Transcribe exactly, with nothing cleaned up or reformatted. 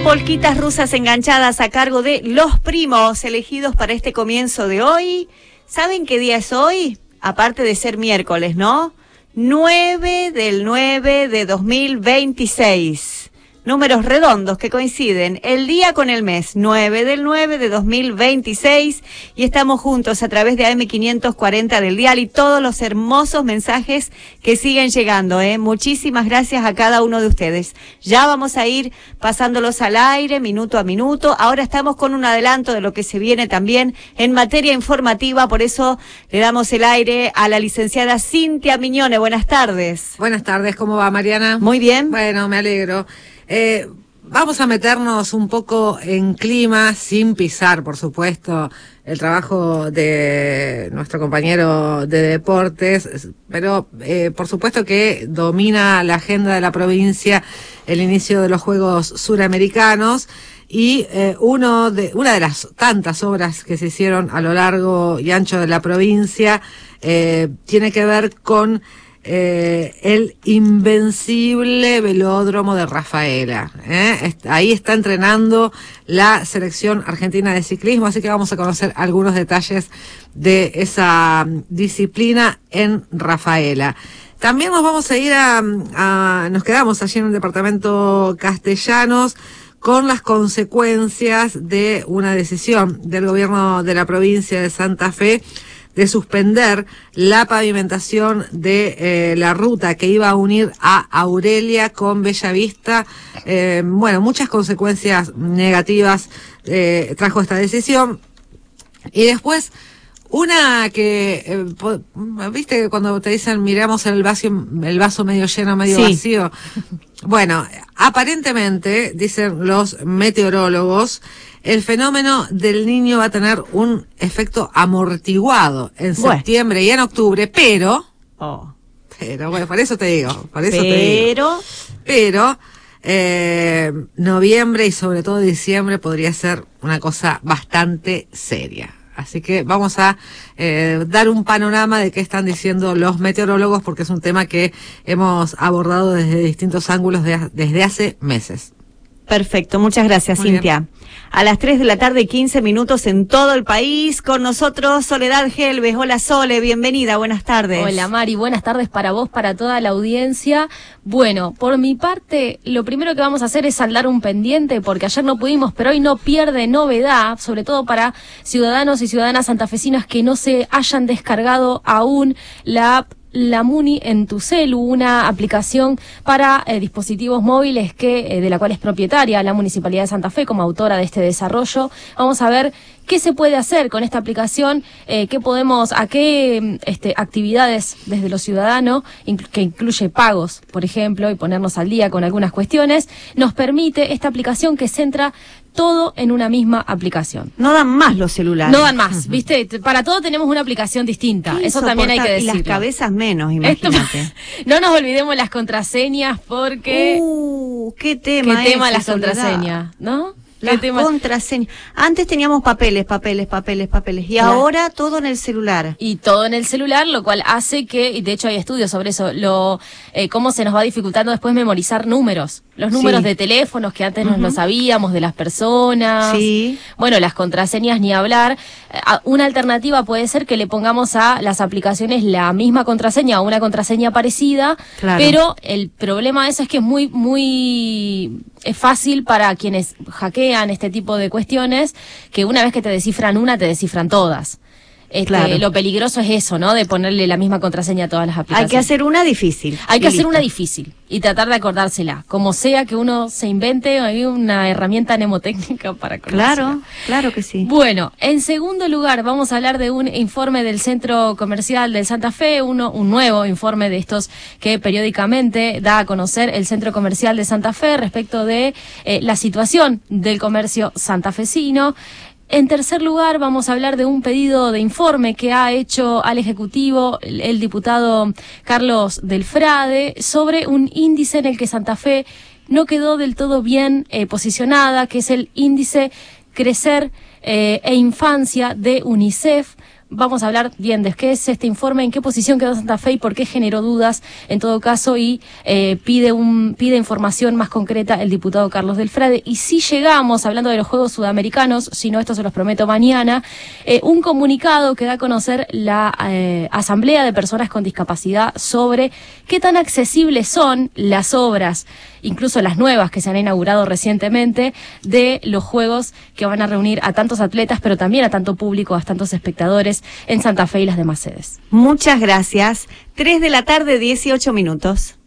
polquitas rusas enganchadas a cargo de Los Primos, elegidos para este comienzo de hoy. ¿Saben qué día es hoy? Aparte de ser miércoles, ¿no? nueve del nueve de dos mil veintiséis. Números redondos que coinciden el día con el mes, nueve del nueve de dos mil veintiséis, y estamos juntos a través de A M quinientos cuarenta del dial y todos los hermosos mensajes que siguen llegando, ¿eh? Muchísimas gracias a cada uno de ustedes. Ya vamos a ir pasándolos al aire, minuto a minuto. Ahora estamos con un adelanto de lo que se viene también en materia informativa, por eso le damos el aire a la licenciada Cintia Miñone. Buenas tardes. Buenas tardes, ¿cómo va, Mariana? Muy bien. Bueno, me alegro. Eh, vamos a meternos un poco en clima, sin pisar, por supuesto, el trabajo de nuestro compañero de deportes, pero eh, por supuesto que domina la agenda de la provincia el inicio de los Juegos Suramericanos y eh, uno de una de las tantas obras que se hicieron a lo largo y ancho de la provincia eh, tiene que ver con Eh, el invencible velódromo de Rafaela, ¿eh? Ahí está entrenando la selección argentina de ciclismo, así que vamos a conocer algunos detalles de esa disciplina en Rafaela. También nos vamos a ir a, a nos quedamos allí en el departamento Castellanos con las consecuencias de una decisión del gobierno de la provincia de Santa Fe de suspender la pavimentación de eh, la ruta que iba a unir a Aurelia con Bellavista. Eh, bueno, muchas consecuencias negativas eh, trajo esta decisión. Y después, una que, eh, po, viste, cuando te dicen miramos el vaso, el vaso medio lleno, medio sí. vacío. Bueno, aparentemente, dicen los meteorólogos, el fenómeno del Niño va a tener un efecto amortiguado en bueno. septiembre y en octubre, pero, oh. pero bueno, por eso te digo, por eso pero, te digo, pero, eh, noviembre y sobre todo diciembre podría ser una cosa bastante seria. Así que vamos a eh, dar un panorama de qué están diciendo los meteorólogos, porque es un tema que hemos abordado desde distintos ángulos de, desde hace meses. Perfecto, muchas gracias, Muy Cintia. Bien. A las tres de la tarde, quince minutos en todo el país, con nosotros Soledad Gelbes. Hola, Sole, bienvenida, buenas tardes. Hola, Mari, buenas tardes para vos, para toda la audiencia. Bueno, por mi parte, lo primero que vamos a hacer es saldar un pendiente, porque ayer no pudimos, pero hoy no pierde novedad, sobre todo para ciudadanos y ciudadanas santafesinas que no se hayan descargado aún la app La Muni en tu celu, una aplicación para eh, dispositivos móviles que eh, de la cual es propietaria la Municipalidad de Santa Fe como autora de este desarrollo. Vamos a ver qué se puede hacer con esta aplicación, eh, qué podemos, a qué este, actividades desde los ciudadanos, inc- que incluye pagos, por ejemplo, y ponernos al día con algunas cuestiones, nos permite esta aplicación que centra todo en una misma aplicación. No dan más los celulares. No dan más, ¿viste? Para todo tenemos una aplicación distinta. Eso también hay que decirlo. Y las cabezas menos, imagínate. Esto, no nos olvidemos las contraseñas porque... Uh, qué tema Qué tema ese, las contraseñas, ¿no? Las contraseñas. Antes teníamos papeles, papeles, papeles, papeles. Y claro. ahora todo en el celular. Y todo en el celular, lo cual hace que, y de hecho hay estudios sobre eso, lo eh, cómo se nos va dificultando después memorizar números. Los números sí. de teléfonos que antes uh-huh. no lo sabíamos, de las personas. Sí. Bueno, las contraseñas ni hablar. Una alternativa puede ser que le pongamos a las aplicaciones la misma contraseña o una contraseña parecida. Claro. Pero el problema de eso es que es muy, muy es fácil para quienes hackean este tipo de cuestiones, que una vez que te descifran una, te descifran todas. Este, claro. Lo peligroso es eso, ¿no? De ponerle la misma contraseña a todas las aplicaciones. Hay que hacer una difícil. Hay que hacer una difícil y tratar de acordársela. Como sea que uno se invente, hay una herramienta mnemotécnica para acordársela. Claro, claro que sí. Bueno, en segundo lugar vamos a hablar de un informe del Centro Comercial del Santa Fe, uno, un nuevo informe de estos que periódicamente da a conocer el Centro Comercial de Santa Fe respecto de eh, la situación del comercio santafesino. En tercer lugar, vamos a hablar de un pedido de informe que ha hecho al Ejecutivo el, el diputado Carlos Delfrade sobre un índice en el que Santa Fe no quedó del todo bien eh, posicionada, que es el índice Crecer eh, e Infancia de UNICEF, vamos a hablar bien de qué es este informe, en qué posición quedó Santa Fe y por qué generó dudas en todo caso, y eh, pide un pide información más concreta el diputado Carlos Delfrade. Y si llegamos, hablando de los Juegos Sudamericanos, si no, esto se los prometo mañana, eh, un comunicado que da a conocer la eh, Asamblea de Personas con Discapacidad sobre qué tan accesibles son las obras, incluso las nuevas que se han inaugurado recientemente, de los Juegos que van a reunir a tantos atletas, pero también a tanto público, a tantos espectadores en Santa Fe y las demás sedes. Muchas gracias. Tres de la tarde, dieciocho minutos.